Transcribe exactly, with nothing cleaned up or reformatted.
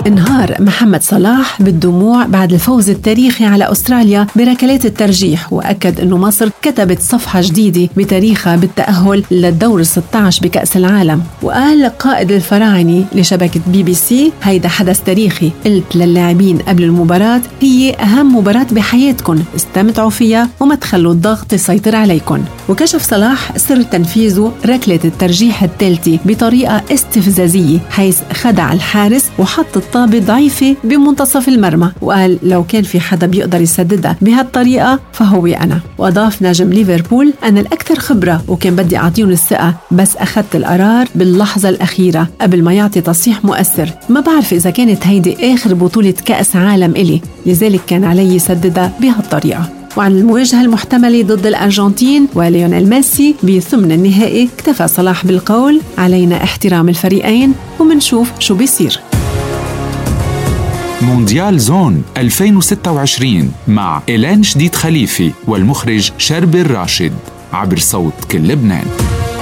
انهار محمد صلاح بالدموع بعد الفوز التاريخي على أستراليا بركلات الترجيح، وأكد أنه مصر كتبت صفحة جديدة بتاريخها بالتأهل للدور ستة عشر بكأس العالم. وقال قائد الفراعنة لشبكة بي بي سي: هيدا حدث تاريخي، قلت للاعبين قبل المباراة هي أهم مباراة بحياتكم، استمتعوا فيها وما تخلوا الضغط يسيطر عليكم. وكشف صلاح سر تنفيذه ركلة الترجيح الثالثة بطريقة استفزازية، حيث خدع الحارس وحط الطابة ضعيفة بمنتصف المرمى، وقال لو كان في حدا بيقدر يسددها بهالطريقة فهو أنا. وأضاف نجم ليفربول: أنا الأكثر خبرة وكان بدي أعطيهم الثقة، بس أخذت القرار باللحظة الأخيرة قبل ما يعطي تصريح مؤثر. ما بعرف إذا كانت هيدي آخر بطولة كأس عالم إلي، لذلك كان علي يسددها بهالطريقة. وعن المواجهة المحتملة ضد الأرجنتين وليونيل ميسي بثمن النهائي، اكتفى صلاح بالقول: علينا احترام الفريقين ومنشوف شو بيصير. مونديال زون ألفين وستة وعشرين مع إيلان شديد خليفي والمخرج شربي الراشد، عبر صوت كل لبنان.